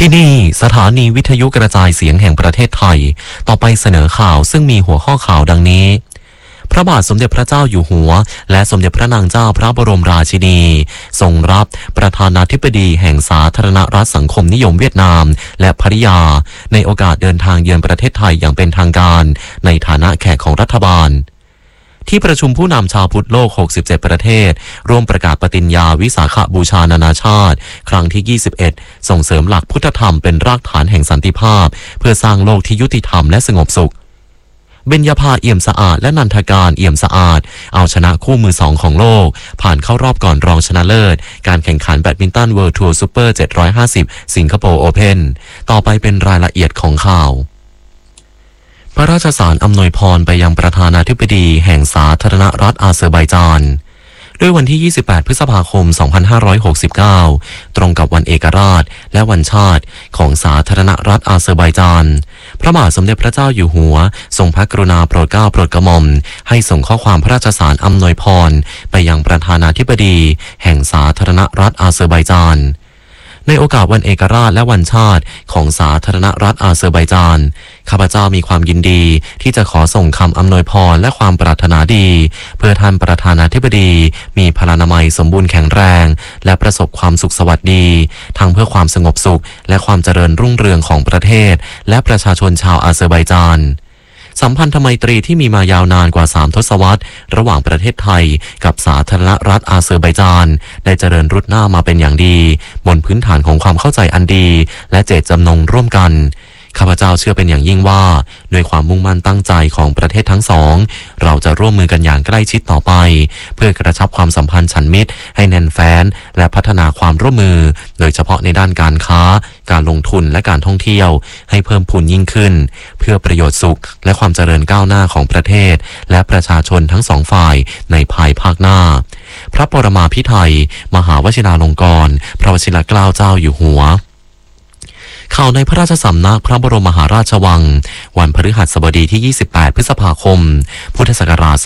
ที่นี่สถานีวิทยุกระจายเสียงแห่งประเทศไทยต่อไปเสนอข่าวซึ่งมีหัวข้อข่าวดังนี้พระบาทสมเด็จพระเจ้าอยู่หัวและสมเด็จพระนางเจ้าพระบรมราชินีทรงรับประธานาธิบดีแห่งสาธารณรัฐสังคมนิยมเวียดนามและภริยาในโอกาสเดินทางเยือนประเทศไทยอย่างเป็นทางการในฐานะแขกของรัฐบาลที่ประชุมผู้นำชาวพุทธโลก67ประเทศร่วมประกาศปฏิญญาวิสาขบูชานานาชาติครั้งที่21ส่งเสริมหลักพุทธธรรมเป็นรากฐานแห่งสันติภาพเพื่อสร้างโลกที่ยุติธรรมและสงบสุขเบญญาภาเอี่ยมสะอาดและนันทการเอี่ยมสะอาดเอาชนะคู่มือ2ของโลกผ่านเข้ารอบก่อนรองชนะเลิศการแข่งขันแบดมินตันเวิลด์ทัวร์ซูเปอร์750สิงคโปร์โอเพ่นต่อไปเป็นรายละเอียดของข่าวพระราชสารอำนวยพรไปยังประธานาธิบดีแห่งสาธารณรัฐอาเซอร์ไบจานด้วยวันที่28พฤษภาคม2569ตรงกับวันเอกราชและวันชาติของสาธารณรัฐอาเซอร์ไบจานพระบาทสมเด็จพระเจ้าอยู่หัวทรงพระกรุณาโปรดเกล้าโปรดกระหม่อมให้ส่งข้อความพระราชสารอำนวยพรไปยังประธานาธิบดีแห่งสาธารณรัฐอาเซอร์ไบจานในโอกาสวันเอกราชและวันชาติของสาธารณรัฐอาเซอร์ไบจานข้าพเจ้ามีความยินดีที่จะขอส่งคำอำนวยพรและความปรารถนาดีเพื่อท่านประธานาธิบดีมีพลานามัยสมบูรณ์แข็งแรงและประสบความสุขสวัสดีทั้งเพื่อความสงบสุขและความเจริญรุ่งเรืองของประเทศและประชาชนชาวอาเซอร์ไบจานสัมพันธไมตรีที่มีมายาวนานกว่า3ทศวรรษระหว่างประเทศไทยกับสาธารณรัฐอาเซอร์ไบจานได้เจริญรุดหน้ามาเป็นอย่างดีบนพื้นฐานของความเข้าใจอันดีและเจตจำนงร่วมกันข้าพเจ้าเชื่อเป็นอย่างยิ่งว่าด้วยความมุ่งมั่นตั้งใจของประเทศทั้งสองเราจะร่วมมือกันอย่างใกล้ชิดต่อไปเพื่อกระชับความสัมพันธ์ฉันมิตรให้แน่นแฟ้นและพัฒนาความร่วมมือโดยเฉพาะในด้านการค้าการลงทุนและการท่องเที่ยวให้เพิ่มพูนยิ่งขึ้นเพื่อประโยชน์สุขและความเจริญก้าวหน้าของประเทศและประชาชนทั้งสองฝ่ายในภายภาคหน้าพระปรมาภิไธยมหาวชิราลงกรณ์พระวชิรเกล้าเจ้าอยู่หัวข่าวในพระราชสำนักพระบรมมหาราชวังวันพฤหัสบดีที่28พฤษภาคมพุทธศักราช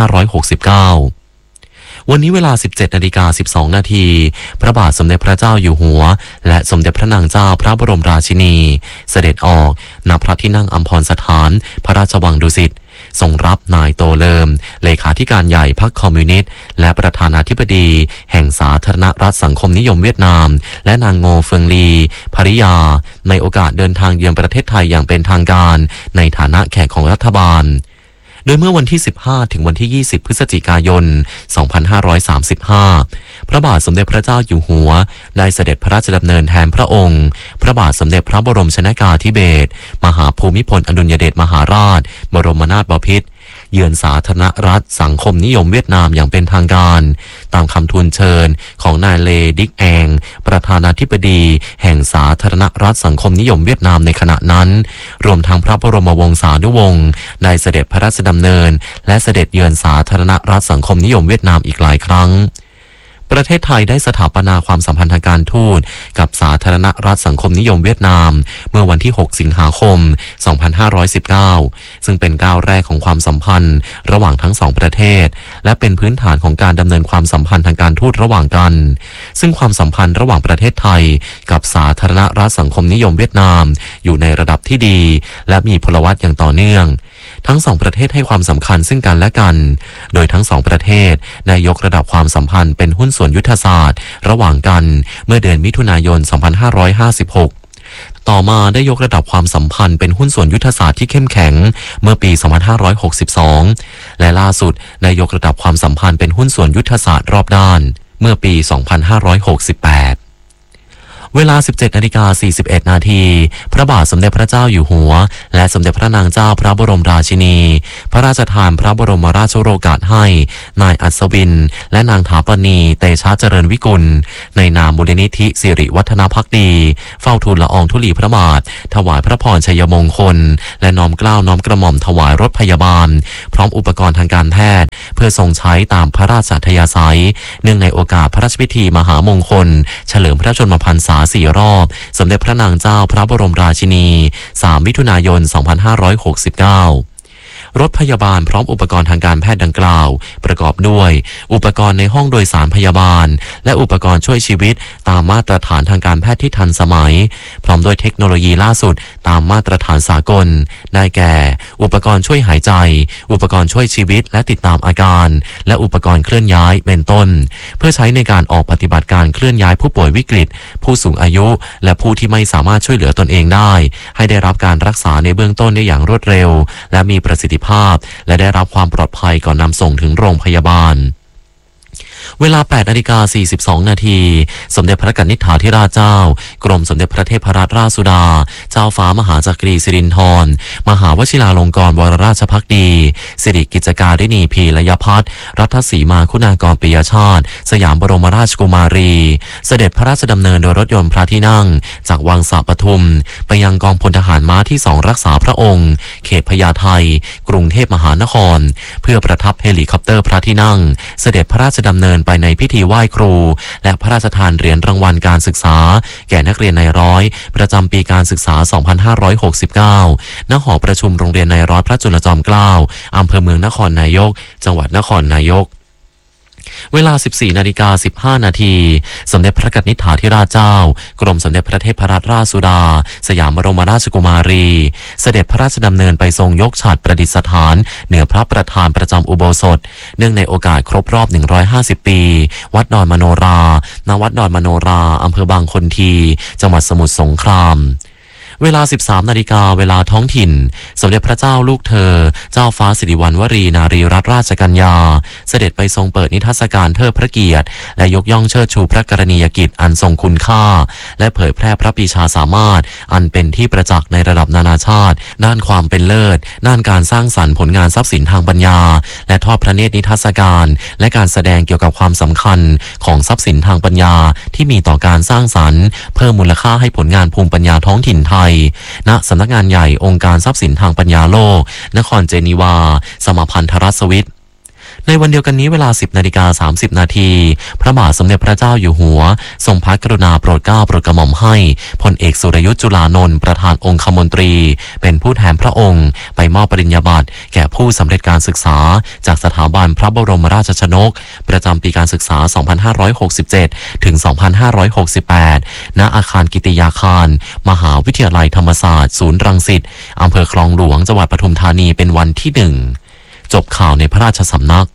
2569วันนี้เวลา 17:12 นาทีพระบาทสมเด็จพระเจ้าอยู่หัวและสมเด็จพระนางเจ้าพระบรมราชินีเสด็จออกณพระที่นั่งอัมพรสถานพระราชวังดุสิตทรงรับนายโตเลิมเลขาธิการใหญ่พรรคคอมมิวนิสต์และประธานาธิบดีแห่งสาธารณรัฐสังคมนิยมเวียดนามและนางโงเฟิงลีภริยาในโอกาสเดินทางเยือนประเทศไทยอย่างเป็นทางการในฐานะแขกของรัฐบาลโดยเมื่อวันที่15ถึงวันที่20พฤศจิกายน2535พระบาทสมเด็จพระเจ้าอยู่หัวได้เสด็จพระราชดำเนินแทนพระองค์พระบาทสมเด็จพระบรมชนกาธิเบศรมหาภูมิพลอดุลยเดชมหาราชบรมนาถบพิตรเยือนสาธารณรัฐสังคมนิยมเวียดนามอย่างเป็นทางการตามคำทูลเชิญของนายเลดิกแองประธานาธิบดีแห่งสาธารณรัฐสังคมนิยมเวียดนามในขณะนั้นรวมทั้งพระบรมวงศานุวงศ์ได้เสด็จพระราชดำเนินและเสด็จเยือนสาธารณรัฐสังคมนิยมเวียดนามอีกหลายครั้งประเทศไทยได้สถาปนาความสัมพันธ์ทางการทูตกับสาธารณรัฐสังคมนิยมเวียดนามเมื่อวันที่6สิงหาคม2519ซึ่งเป็นก้าวแรกของความสัมพันธ์ระหว่างทั้งสองประเทศและเป็นพื้นฐานของการดำเนินความสัมพันธ์ทางการทูตระหว่างกันซึ่งความสัมพันธ์ระหว่างประเทศไทยกับสาธารณรัฐสังคมนิยมเวียดนามอยู่ในระดับที่ดีและมีพลวัตอย่างต่อเนื่องทั้งสองประเทศให้ความสำคัญซึ่งกันและกันโดยทั้งสองประเทศได้ยกระดับความสัมพันธ์เป็นหุ้นส่วนยุทธศาสตร์ระหว่างกันเมื่อเดือนมิถุนายน2556ต่อมาได้ยกระดับความสัมพันธ์เป็นหุ้นส่วนยุทธศาสตร์ที่เข้มแข็งเมื่อปี2562และล่าสุดได้ยกระดับความสัมพันธ์เป็นหุ้นส่วนยุทธศาสตร์รอบด้านเมื่อปี2568เวลา 17:41 นาทีพระบาทสมเด็จพระเจ้าอยู่หัวและสมเด็จพระนางเจ้าพระบรมราชินีพระราชทานพระบรมราชโองการให้นายอัศวินและนางถาปณีเตชะเจริญวิกุลในนามมูลนิธิสิริวัฒนภักดีเฝ้าทูลละอองธุลีพระบาทถวายพระพรชัยมงคลและน้อมเกล้าน้อมกระหม่อมถวายรถพยาบาลพร้อมอุปกรณ์ทางการแพทย์เพื่อทรงใช้ตามพระราชอัธยาศัยเนื่องในโอกาสพระราชพิธีมหามงคลเฉลิมพระชนมพรรษา4 รอบสมเด็จพระนางเจ้าพระบรมราชินี3มิถุนายน2569 รถพยาบาลพร้อมอุปกรณ์ทางการแพทย์ดังกล่าวประกอบด้วยอุปกรณ์ในห้องโดยสารพยาบาลและอุปกรณ์ช่วยชีวิตตามมาตรฐานทางการแพทย์ที่ทันสมัยพร้อมด้วยเทคโนโลยีล่าสุดตามมาตรฐานสากลได้แก่อุปกรณ์ช่วยหายใจอุปกรณ์ช่วยชีวิตและติดตามอาการและอุปกรณ์เคลื่อนย้ายเป็นต้นเพื่อใช้ในการออกปฏิบัติการเคลื่อนย้ายผู้ป่วยวิกฤตผู้สูงอายุและผู้ที่ไม่สามารถช่วยเหลือตนเองได้ให้ได้รับการรักษาในเบื้องต้นได้อย่างรวดเร็วและมีประสิทธิภาพและได้รับความปลอดภัยก่อนนำส่งถึงโรงพยาบาลเวลา 8:42 นาทีสมเด็จพระกนิษฐาธิราชเจ้ากรมสมเด็จพระเทพรัตนราชสุดาเจ้าฟ้ามหาจักรีสิรินธรมหาวชิราลงกรณ์วรราชภักดีสิริกิจการิณีพีรยพัฒน์รัตสีมาคุณากรปิยชาติสยามบรมราชกุมารีเสด็จพระราชดำเนินโดยรถยนต์พระที่นั่งจากวังสะปทุมไปยังกองพลทหารม้าที่2รักษาพระองค์เขตพญาไทกรุงเทพมหานครเพื่อประทับเฮลิคอปเตอร์พระที่นั่งเสด็จพระราชดำเนินไปในพิธีไหว้ครูและพระราชทานเหรียญรางวัลการศึกษาแก่นักเรียนนายร้อยประจำปีการศึกษา 2569 ณ หอประชุมโรงเรียนนายร้อยพระจุลจอมเกล้าอำเภอเมืองนครนายกจังหวัดนครนายกเวลา 14:15 นาทีสมเด็จพระกนิษฐาธิราชเจ้ากรมสมเด็จพระเทพรัตนราชสุดาสยามบรมราชกุมารีเสด็จพระราชดำเนินไปทรงยกฉัตรประดิษฐานเหนือพระประธานประจำอุโบสถเนื่องในโอกาสครบรอบ150 ปีวัดดอนมโนราณวัดดอนมโนราอำเภอบางคนทีจังหวัดสมุทรสงครามเวลา 13 นาฬิกาเวลาท้องถิ่นสมเด็จพระเจ้าลูกเธอเจ้าฟ้าสิริวัณวรีนารีรัตนราชกัญญาเสด็จไปทรงเปิดนิทรรศการเทิดพระเกียรติและยกย่องเชิดชูพระกรณียกิจอันทรงคุณค่าและเผยแพร่พระปรีชาสามารถอันเป็นที่ประจักษ์ในระดับนานาชาติด้านความเป็นเลิศด้านการสร้างสรรค์ผลงานทรัพย์สินทางปัญญาและทอดพระเนตรนิทรรศการและการแสดงเกี่ยวกับความสำคัญของทรัพย์สินทางปัญญาที่มีต่อการสร้างสรรค์เพิ่มมูลค่าให้ผลงานภูมิปัญญาท้องถิ่นไทยณสำนักงานใหญ่องค์การทรัพย์สินทางปัญญาโลกนครเจนีวาสมาพันธรัฐสวิตในวันเดียวกันนี้เวลา 10:30 นาทีพระบาทสมเด็จพระเจ้าอยู่หัวทรงพระกรุณาโปรดเกล้าโปรดกระหม่อมให้พลเอกสุรยุทธ์จุลานนท์ประธานองคมนตรีเป็นผู้แทนพระองค์ไปมอบปริญญาบัตรแก่ผู้สำเร็จการศึกษาจากสถาบันพระบรมราชชนกประจำปีการศึกษา 2567 ถึง 2568 ณ อาคารกิติยาคารมหาวิทยาลัยธรรมศาสตร์ศูนย์รังสิตอำเภอคลองหลวงจังหวัดปทุมธานีเป็นวันที่ 1จบข่าวในพระราชสำนัก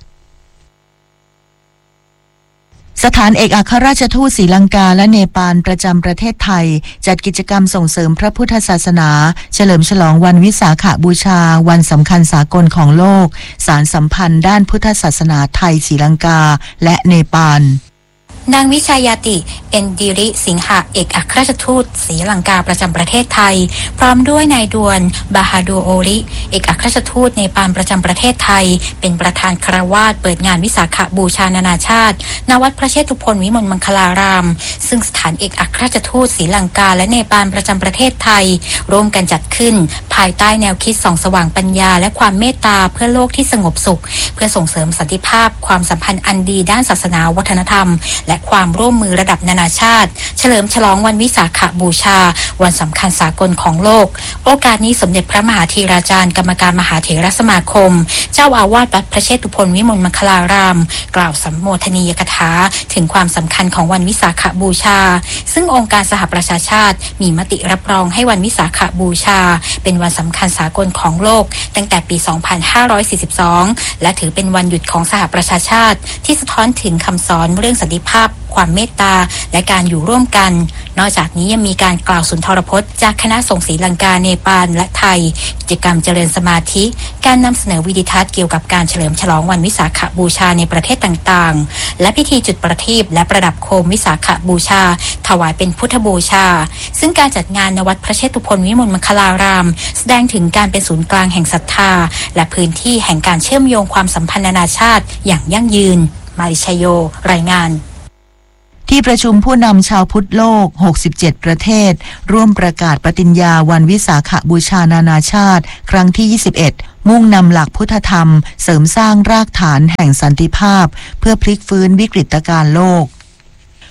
สถานเอกอัครราชทูตศรีลังกาและเนปาลประจำประเทศไทยจัดกิจกรรมส่งเสริมพระพุทธศาสนาเฉลิมฉลองวันวิสาขบูชาวันสำคัญสากลของโลกสารสัมพันธ์ด้านพุทธศาสนาไทยศรีลังกาและเนปาลนางวิชายาติเอนดิริสิงหะเอกอัครราชทูตศรีลังกาประจำประเทศไทยพร้อมด้วยนายดวนบาฮาดูโอริเอกอัครราชทูตเนปาลประจำประเทศไทยเป็นประธานคารวาสเปิดงานวิสาขบูชานานาชาติณวัดพระเชตุพนวิมลมังคลารามซึ่งสถานเอกอัครราชทูตศรีลังกาและเนปาลประจำประเทศไทยร่วมกันจัดขึ้นภายใต้แนวคิดส่องสว่างปัญญาและความเมตตาเพื่อโลกที่สงบสุขเพื่อส่งเสริมสันติภาพความสัมพันธ์อันดีด้านศาสนาวัฒนธรรมและความร่วมมือระดับนานาชาติเฉลิมฉลองวันวิสาขบูชาวันสำคัญสากลของโลกโอกาสนี้สมเด็จพระมหาธีราจารย์กรรมการมหาเถรสมาคมเจ้าอาวาสวัดพระเชตุพนวิมลมังคลารามกล่าวสัมโมทนียกถาถึงความสำคัญของวันวิสาขบูชาซึ่งองค์การสหประชาชาติมีมติรับรองให้วันวิสาขบูชาเป็นวันสำคัญสากลของโลกตั้งแต่ปี 2542 และถือเป็นวันหยุดของสหประชาชาติที่สะท้อนถึงคำสอนเรื่องสันติภาพความเมตตาและการอยู่ร่วมกันนอกจากนี้ยังมีการกล่าวสุนทรพจน์จากคณะสงฆ์ศรีลังกาเนปาลและไทยกิจกรรมเจริญสมาธิการนำเสนอวิดีทัศน์เกี่ยวกับการเฉลิมฉลองวันวิสาขบูชาในประเทศต่างๆและพิธีจุดประทีปและประดับโคมวิสาขบูชาถวายเป็นพุทธบูชาซึ่งการจัดงานณวัดพระเชตุพนวิมลมังคลารามแสดงถึงการเป็นศูนย์กลางแห่งศรัทธาและพื้นที่แห่งการเชื่อมโยงความสัมพันธ์นานาชาติอย่างยั่งยืนมาริชโยรายงานที่ประชุมผู้นำชาวพุทธโลก67ประเทศร่วมประกาศปฏิญญาวันวิสาขบูชานานาชาติครั้งที่21มุ่งนำหลักพุทธธรรมเสริมสร้างรากฐานแห่งสันติภาพเพื่อพลิกฟื้นวิกฤตการณ์โลก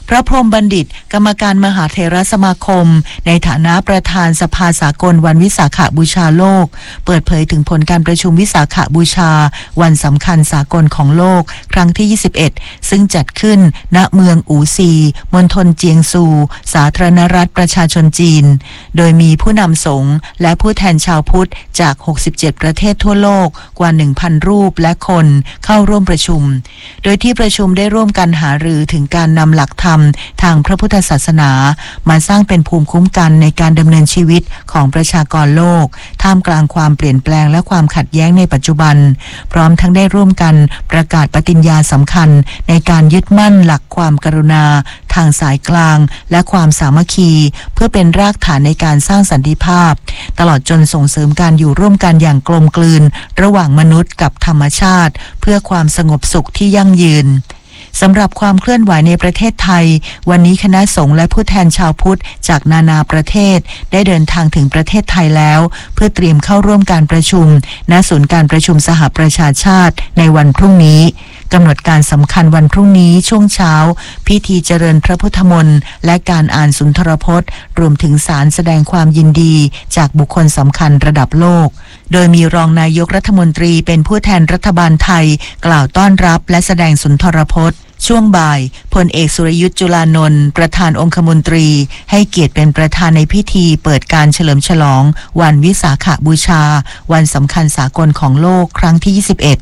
พระพรหมบัณฑิตกรรมการมหาเถรสมาคมในฐานะประธานสภาสากลวันวิสาขบูชาโลกเปิดเผยถึงผลการประชุมวิสาขบูชาวันสำคัญสากลของโลกครั้งที่21ซึ่งจัดขึ้นณเมืองอู่ซีมณฑลเจียงซูสาธารณรัฐประชาชนจีนโดยมีผู้นำสงฆ์และผู้แทนชาวพุทธจาก67ประเทศทั่วโลกกว่า 1,000 รูปและคนเข้าร่วมประชุมโดยที่ประชุมได้ร่วมกันหารือถึงการนำหลักธรรมทางพระพุทธศาสนามาสร้างเป็นภูมิคุ้มกันในการดำเนินชีวิตของประชากรโลกท่ามกลางความเปลี่ยนแปลงและความขัดแย้งในปัจจุบันพร้อมทั้งได้ร่วมกันประกาศปฏิญญาสำคัญในการยึดมั่นหลักความกรุณาทางสายกลางและความสามัคคีเพื่อเป็นรากฐานในการสร้างสันติภาพตลอดจนส่งเสริมการอยู่ร่วมกันอย่างกลมกลืนระหว่างมนุษย์กับธรรมชาติเพื่อความสงบสุขที่ยั่งยืนสำหรับความเคลื่อนไหวในประเทศไทยวันนี้คณะสงฆ์และผู้แทนชาวพุทธจากนานาประเทศได้เดินทางถึงประเทศไทยแล้วเพื่อเตรียมเข้าร่วมการประชุมณศูนย์การประชุมสหประชาชาติในวันพรุ่งนี้กำหนดการสำคัญวันพรุ่งนี้ช่วงเช้าพิธีเจริญพระพุทธมนต์และการอ่านสุนทรพจน์รวมถึงสารแสดงความยินดีจากบุคคลสำคัญระดับโลกโดยมีรองนายกรัฐมนตรีเป็นผู้แทนรัฐบาลไทยกล่าวต้อนรับและแสดงสุนทรพจน์ช่วงบ่ายพลเอกสุรยุทธ์จุลานนท์ประธานองคมนตรีให้เกียรติเป็นประธานในพิธีเปิดการเฉลิมฉลองวันวิสาขบูชาวันสำคัญสากลของโลกครั้งที่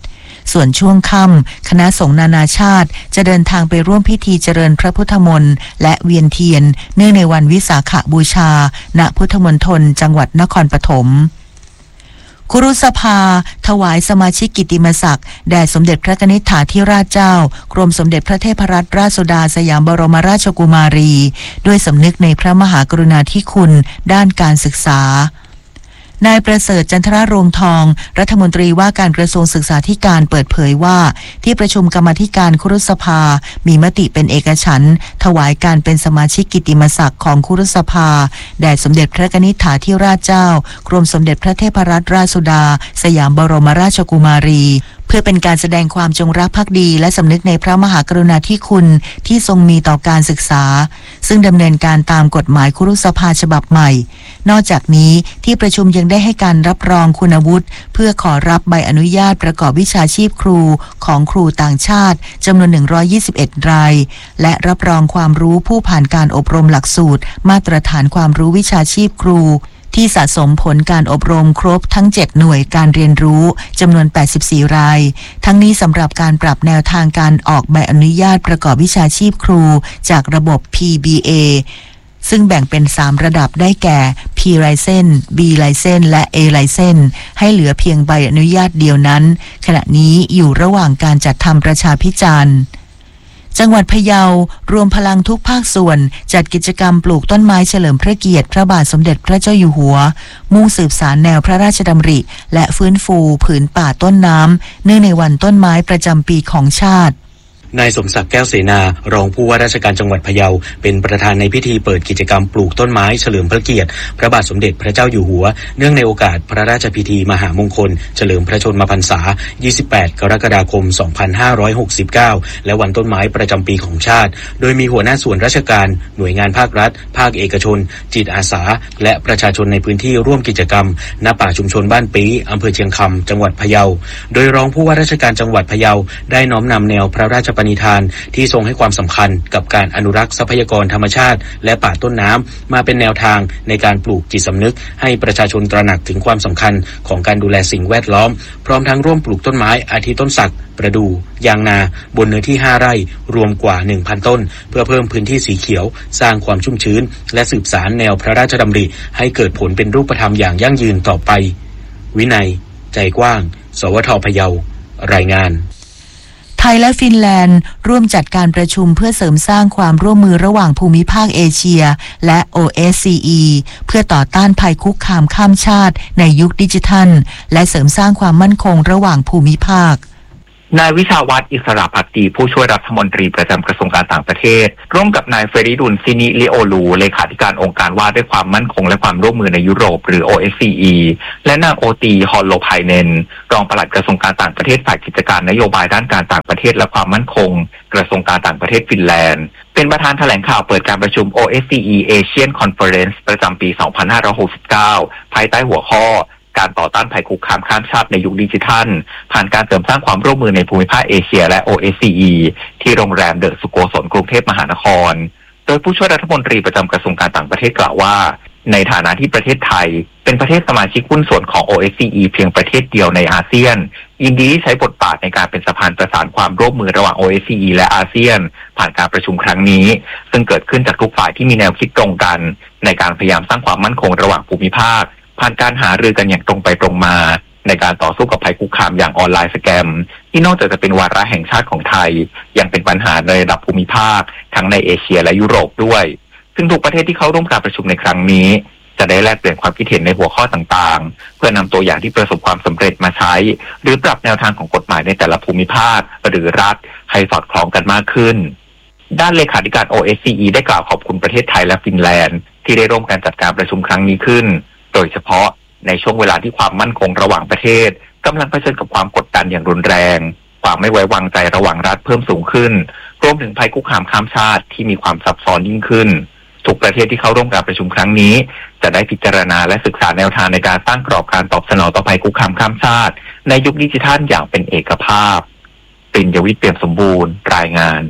21ส่วนช่วงค่ำคณะสงฆ์นานาชาติจะเดินทางไปร่วมพิธีเจริญพระพุทธมนต์และเวียนเทียนเนื่องในวันวิสาขบูชาณพุทธมณฑลจังหวัดนครปฐมครุสภาถวายสมาชิกกิตติมศักดิ์แด่สมเด็จพระนิษฐาธิราชเจ้ากรมสมเด็จพระเทพรัตนราชสุดาสยามบรมราชกุมารีด้วยสำนึกในพระมหากรุณาธิคุณด้านการศึกษานายประเสริฐจันทรโรงทองรัฐมนตรีว่าการกระทรวงศึกษาธิการเปิดเผยว่าที่ประชุมกรรมาธิการครุสภามีมติเป็นเอกฉันท์ถวายการเป็นสมาชิกกิตติมศักดิ์ของครุสภาแด่สมเด็จพระนิษฐาธิราชเจ้ากรมสมเด็จพระเทพรัตนราชสุดาสยามบรมราชกุมารีเพื่อเป็นการแสดงความจงรักภักดีและสำนึกในพระมหากรุณาธิคุณที่ทรงมีต่อการศึกษาซึ่งดำเนินการตามกฎหมายครุสภาฉบับใหม่นอกจากนี้ที่ประชุมยังได้ให้การรับรองคุณวุฒิเพื่อขอรับใบอนุญาตประกอบวิชาชีพครูของครูต่างชาติจำนวน121รายและรับรองความรู้ผู้ผ่านการอบรมหลักสูตรมาตรฐานความรู้วิชาชีพครูที่สะสมผลการอบรมครบทั้ง7หน่วยการเรียนรู้จำนวน84รายทั้งนี้สำหรับการปรับแนวทางการออกใบอนุญาตประกอบวิชาชีพครูจากระบบ PBA ซึ่งแบ่งเป็น3ระดับได้แก่ P License B License และ A License ให้เหลือเพียงใบอนุญาตเดียวนั้นขณะนี้อยู่ระหว่างการจัดทำประชาพิจารณ์จังหวัดพะเยารวมพลังทุกภาคส่วนจัดกิจกรรมปลูกต้นไม้เฉลิมพระเกียรติพระบาทสมเด็จพระเจ้าอยู่หัวมุ่งสืบสานแนวพระราชดำริและฟื้นฟูผืนป่าต้นน้ำเนื่องในวันต้นไม้ประจำปีของชาตินายสมศักดิ์แก้วเสนารองผู้ว่าราชการจังหวัดพะเยาเป็นประธานในพิธีเปิดกิจกรรมปลูกต้นไม้เฉลิมพระเกียรติพระบาทสมเด็จพระเจ้าอยู่หัวเนื่องในโอกาสพระราชพิธีมหามงคลเฉลิมพระชนมพรรษา 28 กรกฎาคม 2569 และวันต้นไม้ประจำปีของชาติโดยมีหัวหน้าส่วนราชการหน่วยงานภาครัฐภาคเอกชนจิตอาสาและประชาชนในพื้นที่ร่วมกิจกรรมณป่าชุมชนบ้านปีอำเภอเชียงคำจังหวัดพะเยาโดยรองผู้ว่าราชการจังหวัดพะเยาได้น้อมนำแนวพระราชปณิธานที่ทรงให้ความสำคัญกับการอนุรักษ์ทรัพยากรธรรมชาติและป่าต้นน้ำมาเป็นแนวทางในการปลูกจิตสำนึกให้ประชาชนตระหนักถึงความสำคัญของการดูแลสิ่งแวดล้อมพร้อมทั้งร่วมปลูกต้นไม้อาทิต้นสักประดู่ยางนาบนเนื้อที่5ไร่รวมกว่า 1,000 ต้นเพื่อเพิ่มพื้นที่สีเขียวสร้างความชุ่มชื้นและสืบสานแนวพระราชดำริให้เกิดผลเป็นรูปธรรมอย่างยั่งยืนต่อไปวินัยใจกว้างสวท.พะเยารายงานไทยและฟินแลนด์ร่วมจัดการประชุมเพื่อเสริมสร้างความร่วมมือระหว่างภูมิภาคเอเชียและ OSCE เพื่อต่อต้านภัยคุกคามข้ามชาติในยุคดิจิทัลและเสริมสร้างความมั่นคงระหว่างภูมิภาคนายวิชาวัฒน์อิสระภักดีผู้ช่วยรัฐมนตรีประจำกระทรวงการต่างประเทศร่วมกับนายเฟริดุลซินิลิโอลูเลขาธิการองค์การว่าด้วยความมั่นคงและความร่วมมือในยุโรปหรือ OSCE และนางโอตีฮอลโลไพเนนรองปลัดกระทรวงการต่างประเทศฝ่ายกิจการนโยบายด้านการต่างประเทศและความมั่นคงกระทรวงการต่างประเทศฟินแลนด์เป็นประธานแถลงข่าวเปิดการประชุม OSCE Asian Conference ประจำปี 2569 ภายใต้หัวข้อการต่อต้านภัยคุกคามข้ามชาติในยุคดิจิทัลผ่านการเสริมสร้างความร่วมมือในภูมิภาคเอเชียและ OSCE ที่โรงแรมเดอะสุโกศลกรุงเทพมหานครโดยผู้ช่วยรัฐมนตรีประจำกระทรวงการต่างประเทศกล่าวว่าในฐานะที่ประเทศไทยเป็นประเทศสมาชิกหุ้นส่วนของ OSCE เพียงประเทศเดียวในอาเซียนยินดีที่ใช้บทบาทในการเป็นสะพานประสานความร่วมมือระหว่าง OSCE และอาเซียนผ่านการประชุมครั้งนี้ซึ่งเกิดขึ้นจากทุกฝ่ายที่มีแนวคิดตรงกันในการพยายามสร้างความมั่นคงระหว่างภูมิภาคผ่านการหารือกันอย่างตรงไปตรงมาในการต่อสู้กับภัยคุกคามอย่างออนไลน์สแกมที่นอกจากจะเป็นวาระแห่งชาติของไทยยังเป็นปัญหาในระดับภูมิภาคทั้งในเอเชียและยุโรปด้วยซึ่งทุกประเทศที่เข้าร่วมการประชุมในครั้งนี้จะได้แลกเปลี่ยนความคิดเห็นในหัวข้อต่างๆเพื่อนำตัวอย่างที่ประสบความสำเร็จมาใช้หรือปรับแนวทางของกฎหมายในแต่ละภูมิภาคหรือรัฐให้สอดคล้องกันมากขึ้นด้านเลขาธิการ OSCE ได้กล่าวขอบคุณประเทศไทยและฟินแลนด์ที่ได้ร่วมกันจัดการประชุมครั้งนี้ขึ้นโดยเฉพาะในช่วงเวลาที่ความมั่นคงระหว่างประเทศกำลังเผชิญกับความกดดันอย่างรุนแรงความไม่ไว้วางใจระหว่างรัฐเพิ่มสูงขึ้นรวมถึงภัยคุกคามข้ามชาติที่มีความซับซ้อนยิ่งขึ้นทุกประเทศที่เข้าร่วมการประชุมครั้งนี้จะได้พิจารณาและศึกษาแนวทางในการสร้างกรอบการตอบสนองต่อภัยคุกคามข้ามชาติในยุคดิจิทัลอย่างเป็นเอกภาพปิ่นยวิทย์เปี่ยมสมบูรณ์รายงาน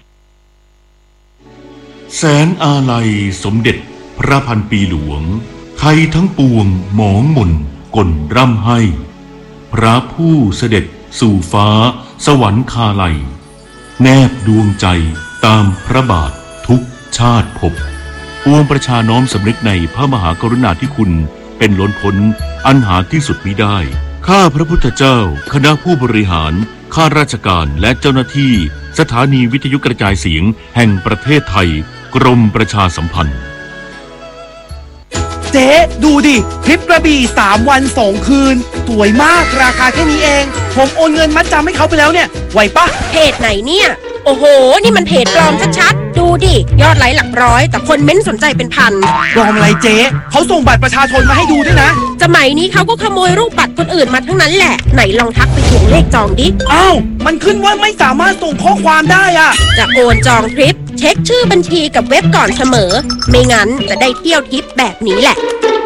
แสนอาลัยสมเด็จพระพันปีหลวงไทยทั้งปวงหมองหม่นก่นร่ำให้พระผู้เสด็จสู่ฟ้าสวรรคาลัยแนบดวงใจตามพระบาททุกชาติภพปวงประชาน้อมสำนึกในพระมหากรุณาธิคุณเป็นล้นพ้นอันหาที่สุดมิได้ข้าพระพุทธเจ้าคณะผู้บริหารข้าราชการและเจ้าหน้าที่สถานีวิทยุกระจายเสียงแห่งประเทศไทยกรมประชาสัมพันธ์เจ๊ดูดิทริปกระบี่3 วัน 2 คืนสวยมากราคาแค่นี้เองผมโอนเงินมัดจำให้เขาไปแล้วเนี่ยไหวปะเพจไหนเนี่ยโอ้โหนี่มันเพจปลอมชัดๆดูดิยอดไลค์หลักร้อยแต่คนเม้นสนใจเป็นพันปลอมอะไรเจ๊เขาส่งบัตรประชาชนมาให้ดูด้วยนะสมัยนี้เขาก็ขโมยรูปบัตรคนอื่นมาทั้งนั้นแหละไหนลองทักไปทวงเลขจองดิอ้าวมันขึ้นว่าไม่สามารถส่งข้อความได้อะจะโอนจองทริปเช็คชื่อบัญชีกับเว็บก่อนเสมอไม่งั้นจะได้เที่ยวทริปแบบนี้แหละ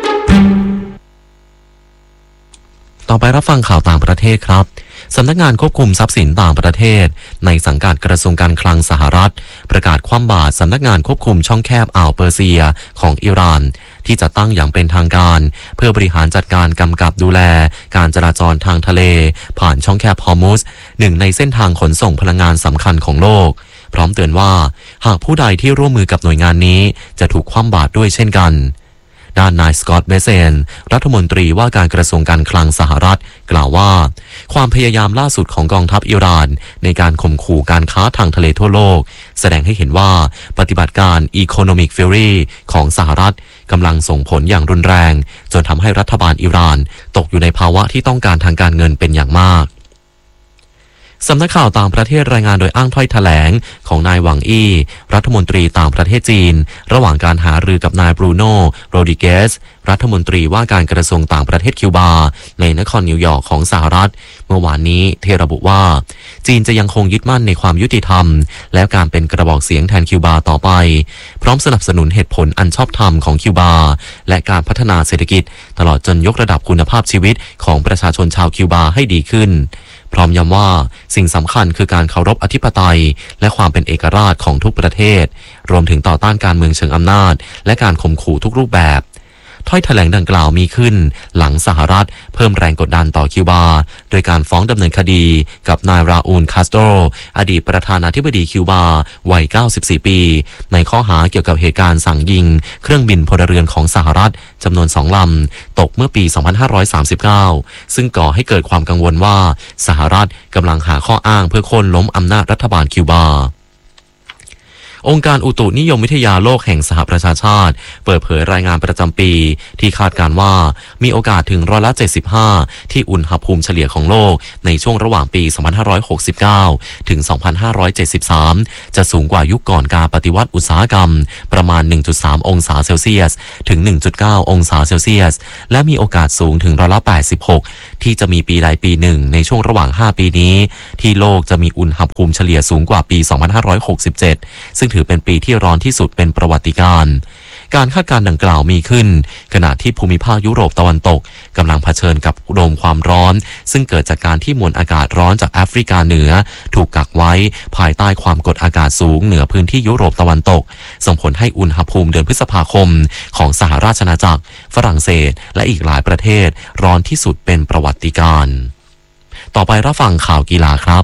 ต่อไปรับฟังข่าวต่างประเทศครับสำนักงานควบคุมทรัพย์สินต่างประเทศในสังกัดกระทรวงการคลังสหรัฐประกาศคว่ำบาตรสำนักงานควบคุมช่องแคบอ่าวเปอร์เซียของอิหร่านที่จะตั้งอย่างเป็นทางการเพื่อบริหารจัดการกำกับดูแลการจราจรทางทะเลผ่านช่องแคบฮอร์มุสหนึ่งในเส้นทางขนส่งพลังงานสำคัญของโลกพร้อมเตือนว่าหากผู้ใดที่ร่วมมือกับหน่วยงานนี้จะถูกคว่ำบาตรด้วยเช่นกันด้านนายสกอตต์เบเซนรัฐมนตรีว่าการกระทรวงการคลังสหรัฐกล่าวว่าความพยายามล่าสุดของกองทัพอิหร่านในการข่มขู่การค้าทางทะเลทั่วโลกแสดงให้เห็นว่าปฏิบัติการ Economic Fury ของสหรัฐกำลังส่งผลอย่างรุนแรงจนทำให้รัฐบาลอิหร่านตกอยู่ในภาวะที่ต้องการทางการเงินเป็นอย่างมากสำนักข่าวต่างประเทศรายงานโดยอ้างถ้อยแถลงของนายหวังอี้รัฐมนตรีต่างประเทศจีนระหว่างการหารือกับนายบรูโน่โรดิเกสรัฐมนตรีว่าการกระทรวงต่างประเทศคิวบาในนครนิวยอร์กของสหรัฐเมื่อวานนี้ระบุว่าจีนจะยังคงยึดมั่นในความยุติธรรมและการเป็นกระบอกเสียงแทนคิวบาต่อไปพร้อมสนับสนุนเหตุผลอันชอบธรรมของคิวบาและการพัฒนาเศรษฐกิจตลอดจนยกระดับคุณภาพชีวิตของประชาชนชาวคิวบาให้ดีขึ้นพร้อมย้ำว่าสิ่งสำคัญคือการเคารพอธิปไตยและความเป็นเอกราชของทุกประเทศรวมถึงต่อต้านการเมืองเชิงอำนาจและการข่มขู่ทุกรูปแบบถ้อยแถลงดังกล่าวมีขึ้นหลังสหรัฐเพิ่มแรงกดดันต่อคิวบาโดยการฟ้องดำเนินคดีกับนายราอูลคาสโตรอดีตประธานาธิบดีคิวบาวัย94ปีในข้อหาเกี่ยวกับเหตุการณ์สั่งยิงเครื่องบินพลเรือนของสหรัฐจำนวน2 ลำตกเมื่อปี 2539 ซึ่งก่อให้เกิดความกังวลว่าสหรัฐกำลังหาข้ออ้างเพื่อโค่นล้มอำนาจรัฐบาลคิวบาองค์การอุตุนิยมวิทยาโลกแห่งสหประชาชาติเปิดเผยรายงานประจำปีที่คาดการว่ามีโอกาสถึง75%ที่อุณหภูมิเฉลี่ยของโลกในช่วงระหว่างปี 2569 ถึง 2573 จะสูงกว่ายุคก่อนการปฏิวัติอุตสาหกรรมประมาณ 1.3 องศาเซลเซียสถึง 1.9 องศาเซลเซียสและมีโอกาสสูงถึง86%ที่จะมีปีใดปีหนึ่งในช่วงระหว่าง 5 ปีนี้ที่โลกจะมีอุณหภูมิเฉลี่ยสูงกว่าปี 2567 ซึ่งถือเป็นปีที่ร้อนที่สุดเป็นประวัติการณ์การคาดการณ์ดังกล่าวมีขึ้นขณะที่ภูมิภาคยุโรปตะวันตกกำลังเผชิญกับโดมความร้อนซึ่งเกิดจากการที่มวลอากาศร้อนจากแอฟริกาเหนือถูกกักไว้ภายใต้ความกดอากาศสูงเหนือพื้นที่ยุโรปตะวันตกส่งผลให้อุณหภูมิเดือนพฤษภาคมของสหราชอาณาจักรฝรั่งเศสและอีกหลายประเทศร้อนที่สุดเป็นประวัติการณ์ต่อไปรับฟังข่าวกีฬาครับ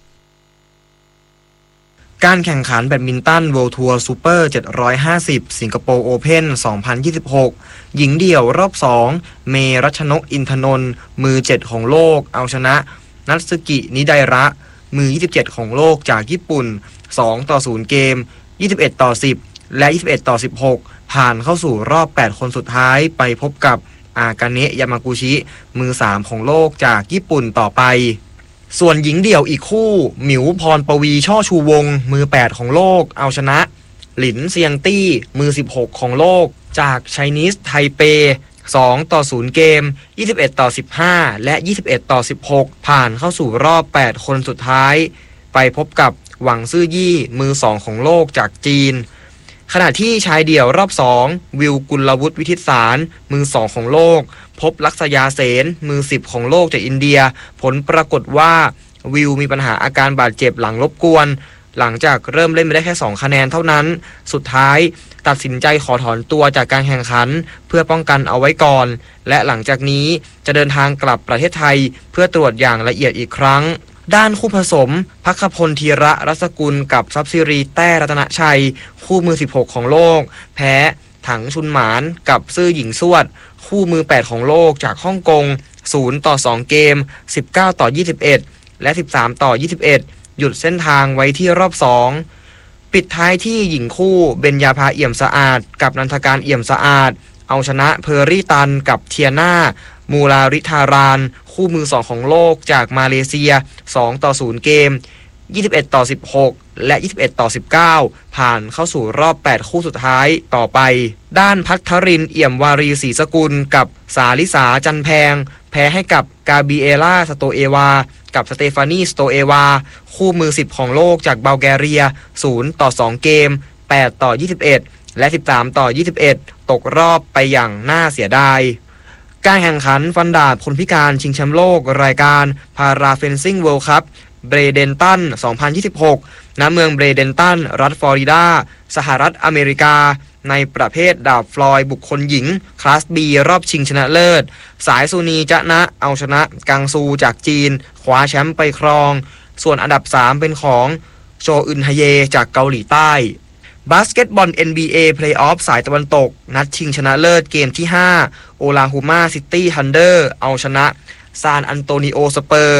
การแข่งขันแบดมินตัน World Tour Super 750 สิงคโปร์ Open 2026 หญิงเดี่ยวรอบ 2 เมรัชนก อินทนนท์มือ 7 ของโลกเอาชนะนัตสึกิ นิไดระ มือ 27 ของโลกจากญี่ปุ่น 2-0 เกม 21-10 และ 21-16 ผ่านเข้าสู่รอบ 8 คนสุดท้ายไปพบกับอากาเนะ ยามากุชิ มือ 3 ของโลกจากญี่ปุ่นต่อไปส่วนหญิงเดี่ยวอีกคู่หมิวพรปวีช่อชูวงมือ 8 ของโลกเอาชนะหลินเซียงตี้ มือ 16 ของโลกจากไชนีสไทเป 2-0 เกม 21-15 และ 21-16 ผ่านเข้าสู่รอบ 8 คนสุดท้ายไปพบกับหวังซื่อยี่ มือ 2 ของโลกจากจีนขณะที่ชายเดี่ยวรอบ 2 วิวกุลวุฒิวิทิตสาร มือ 2 ของโลกพบลักษยาเสน มือ 10 ของโลกจากอินเดียผลปรากฏว่าวิวมีปัญหาอาการบาดเจ็บหลังรบกวนหลังจากเริ่มเล่นไปได้แค่2คะแนนเท่านั้นสุดท้ายตัดสินใจขอถอนตัวจากการแข่งขันเพื่อป้องกันเอาไว้ก่อนและหลังจากนี้จะเดินทางกลับประเทศไทยเพื่อตรวจอย่างละเอียดอีกครั้งด้านคู่ผสมภัคพลธีระรัศกุลกับทรัพย์สิริแต้รัตนชัยคู่มือ 16 ของโลกแพ้ถังชุนหมานกับซื่อหญิงสวดคู่มือ 8 ของโลกจากฮ่องกง 0-2 เกม 19-21 และ 13-21 หยุดเส้นทางไว้ที่รอบ 2 ปิดท้ายที่หญิงคู่เบญญาภาเอี่ยมสะอาดกับนันทการเอี่ยมสะอาดเอาชนะเพอร์รี่ตันกับเทียนามูลาริธารานคู่มือ 2 ของโลกจากมาเลเซีย 2-0 เกม 21-16 และ 21-19 ผ่านเข้าสู่รอบ 8 คู่สุดท้ายต่อไปด้านพัทรินเอี่ยมวารีศรีสกุลกับสาลิสาจันแพงแพ้ให้กับกาบิเอล่าสโตเอวากับสเตฟานีสโตเอวาคู่มือ 10 ของโลกจากบัลแกเรีย 0-2 เกม 8-21 และ 13-21 ตกรอบไปอย่างน่าเสียดายการแข่งขันฟันดาบคนพิการชิงแชมป์โลกรายการพาราเฟนซิ่งเวิลด์คัพเบรเดนตัน 2026 ณ เมืองเบรเดนตันรัฐฟลอริดาสหรัฐอเมริกาในประเภทดาบฟลอยบุคคลหญิงคลาส B รอบชิงชนะเลิศสายซูนีจะนะเอาชนะกังซูจากจีนคว้าแชมป์ไปครองส่วนอันดับ 3 เป็นของโชอึนฮเยจากเกาหลีใต้บาสเกตบอล NBA เพลย์ออฟสายตะวันตกนัดชิงชนะเลิศเกมที่ 5 โอลาฮูมาซิตี้ทันเดอร์เอาชนะซานอันโตนิโอสเปอร์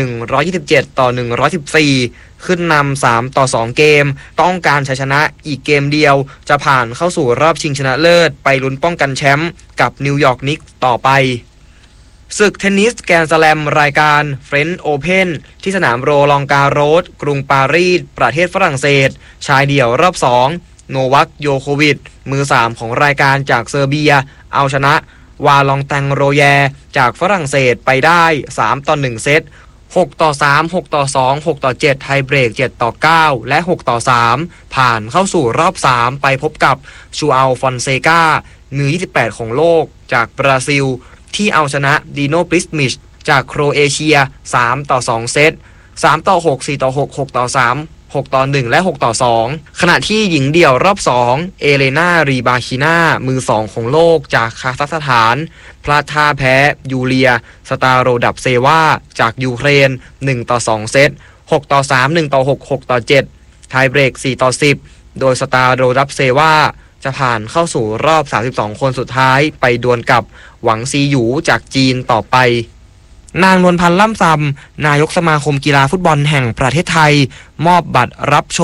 127-114 ขึ้นนำ3-2 เกมต้องการชัยชนะอีกเกมเดียวจะผ่านเข้าสู่รอบชิงชนะเลิศไปลุ้นป้องกันแชมป์กับนิวยอร์กนิกส์ต่อไปศึกเทนนิสแกรนด์สแลมรายการเฟรนช์โอเพ่นที่สนามโรลองการโรสกรุงปารีสประเทศฝรั่งเศสชายเดี่ยวรอบ 2 โนวัคโยโควิชมือ 3 ของรายการจากเซอร์เบียเอาชนะวาลองแตงโรแยจากฝรั่งเศสไปได้ 3-1 เซต 6-3 6-2 6-7 ไทยเบรก 7-9 และ 6-3 ผ่านเข้าสู่รอบ 3 ไปพบกับชูอัลฟอนเซกามือ 28 ของโลกจากบราซิลที่เอาชนะดีโนปริสมิชจากโครเอเชีย 3-2 เซต 3-6 4-6 6-3 6-1 และ 6-2 ขณะที่หญิงเดี่ยวรอบ 2 เอเลนารีบาคินามือ 2 ของโลกจากคาซัคสถานพลาดท่าแพ้ยูเลียสตาโรดับเซวาจากยูเครน 1-2 เซต 6-3 1-6 6-7 ไทยเบรก 4-10 โดยสตาโรดับเซวาจะผ่านเข้าสู่รอบ 32 คนสุดท้ายไปดวลกับหวังซีหยูจากจีนต่อไปนางนวลพันธ์ล่ำซำนายกสมาคมกีฬาฟุตบอลแห่งประเทศไทยมอบบัตรรับชม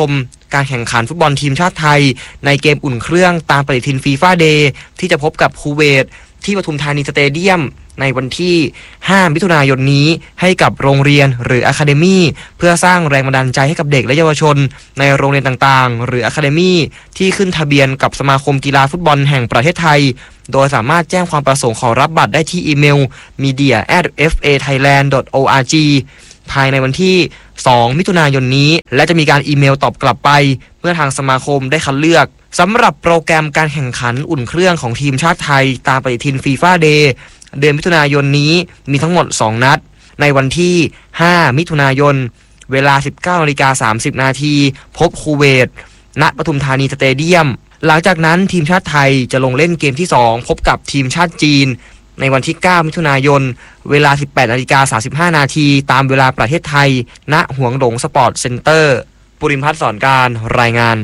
การแข่งขันฟุตบอลทีมชาติไทยในเกมอุ่นเครื่องตามปฏิทินฟีฟ่าเดย์ที่จะพบกับคูเวตที่ปทุมธานีสเตเดียมในวันที่ 5 มิถุนายนนี้ให้กับโรงเรียนหรืออะคาเดมี่เพื่อสร้างแรงบันดาลใจให้กับเด็กและเยาวชนในโรงเรียนต่างๆหรืออะคาเดมี่ที่ขึ้นทะเบียนกับสมาคมกีฬาฟุตบอลแห่งประเทศไทยโดยสามารถแจ้งความประสงค์ขอรับบัตรได้ที่อีเมล media@fathailand.org ภายในวันที่ 2 มิถุนายนนี้และจะมีการอีเมลตอบกลับไปเมื่อทางสมาคมได้คัดเลือกสำหรับโปรแกรมการแข่งขันอุ่นเครื่องของทีมชาติไทยตามปฏิทินฟีฟ่าเดย์เดือนมิถุนายนนี้มีทั้งหมด2นัดในวันที่ 5 มิถุนายนเวลา 19:30 น.พบคูเวตณปทุมธานีสเตเดียมหลังจากนั้นทีมชาติไทยจะลงเล่นเกมที่2พบกับทีมชาติจีนในวันที่ 9 มิถุนายนเวลา 18:35 น.ตามเวลาประเทศไทยณหวงหลงสปอร์ตเซ็นเตอร์ปุริมพัฒน์สอนการรายงาน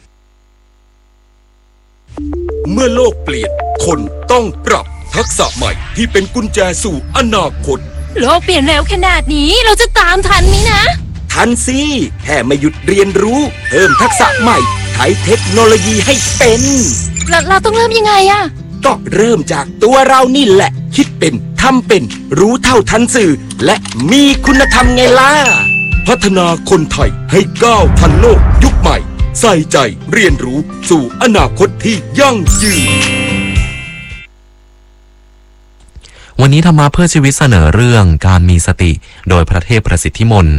เมื่อโลกเปลี่ยนคนต้องปรับทักษะใหม่ที่เป็นกุญแจสู่อนาคตโลกเปลี่ยนเร็วขนาดนี้เราจะตามทันไหมนะทันสิแค่ไม่หยุดเรียนรู้เพิ่มทักษะใหม่ใช้เทคโนโลยีให้เป็นเราต้องเริ่มยังไงอะก็เริ่มจากตัวเรานี่แหละคิดเป็นทำเป็นรู้เท่าทันสื่อและมีคุณธรรมไงล่ะพัฒนาคนไทยให้ก้าวทันโลกยุคใหม่ใส่ใจเรียนรู้สู่อนาคตที่ยั่งยืนวันนี้ธรรมะเพื่อชีวิตเสนอเรื่องการมีสติโดยพระเทพประสิทธิมนต์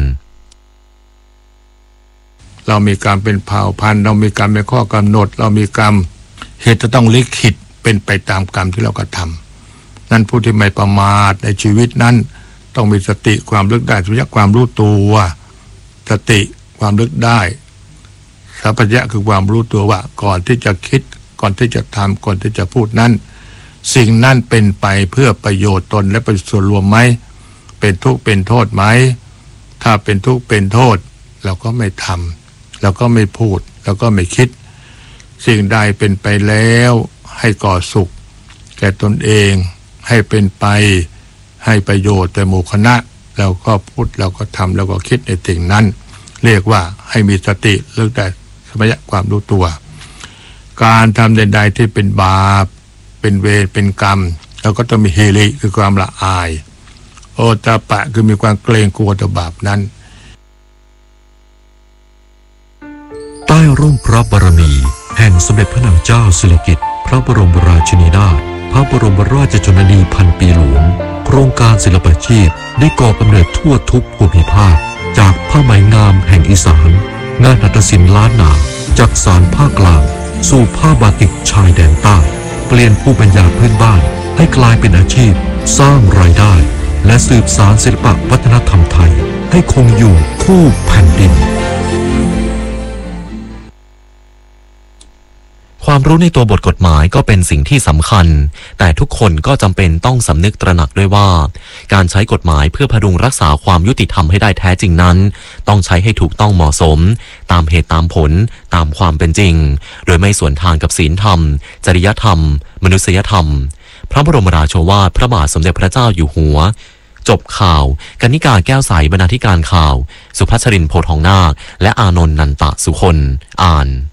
เรามีกรรมเป็นเผ่าพันธุ์เรามีกรรมเป็นข้อกำหนดเรามีกรรมเหตุจะต้องลิขิตเป็นไปตามกรรมที่เรากระทำนั้นผู้ที่ไม่ประมาทในชีวิตนั้นต้องมีสติความลึกได้สัมปชัญญะความรู้ตัวสติความลึกได้สัมปชัญญะคือความรู้ตัวว่าก่อนที่จะคิดก่อนที่จะทำก่อนที่จะพูดนั้นสิ่งนั้นเป็นไปเพื่อประโยชน์ตนและประโยชน์ส่วนรวมไหมเป็นทุกข์เป็นโทษไหมถ้าเป็นทุกข์เป็นโทษเราก็ไม่ทำเราก็ไม่พูดเราก็ไม่คิดสิ่งใดเป็นไปแล้วให้ก่อสุขแก่ตนเองให้เป็นไปให้ประโยชน์แต่หมู่คณะเราก็พูดเราก็ทำเราก็คิดในสิ่งนั้นเรียกว่าให้มีสติเลิกได้สัมปชัญญะความรู้ตัวการทำใดๆที่เป็นบาปเป็นเวรเป็นกรรมแล้วก็ต้องมีเฮริคือความละอายโอตาปะคือมีความเกรงกลัวต่อบาปนั้นใต้ร่มพระบารมีแห่งสมเด็จพระนางเจ้าสิริกิติ์พระบรมราชินีนาถพระบรมราชชนนีพันปีหลวงโครงการศิลปาชีพได้ก่อกำเนิดทั่วทุกภูมิภาคจากผ้าไหมงามแห่งอีสานงานหัตถศิลป์ล้านนาจากสารภาคกลางสู่ผ้าบาติกชายแดนใต้เปลี่ยนผู้ปัญญาพื้นบ้านให้กลายเป็นอาชีพสร้างรายได้และสืบสานศิลปวัฒนธรรมไทยให้คงอยู่คู่แผ่นดินความรู้ในตัวบทกฎหมายก็เป็นสิ่งที่สำคัญแต่ทุกคนก็จำเป็นต้องสำนึกตระหนักด้วยว่าการใช้กฎหมายเพื่อพดุงรักษาความยุติธรรมให้ได้แท้จริงนั้นต้องใช้ให้ถูกต้องเหมาะสมตามเหตุตามผลตามความเป็นจริงโดยไม่สวนทางกับศีลธรรมจริยธรรมมนุษยธรรมพระบรมราโชวาทพระบาทสมเด็จพระเจ้าอยู่หัวจบข่าวกนิกาแก้วใสบรรณาธิการข่าวสุภัชรินทร์โพธิ์ทองนาคและอานนท์นันตะสุคนอ่าน